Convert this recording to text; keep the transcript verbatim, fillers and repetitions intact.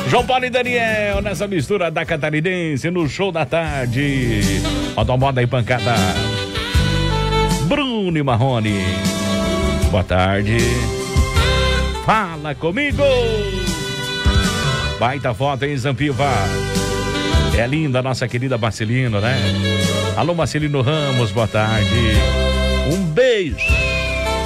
João Paulo e Daniel, nessa mistura da catarinense, no show da tarde. Moda e pancada. Bruno e Marrone. Boa tarde. Fala comigo. Baita foto em Zampiva. É linda a nossa querida Marcelino, né? Alô, Marcelino Ramos, boa tarde. Um beijo.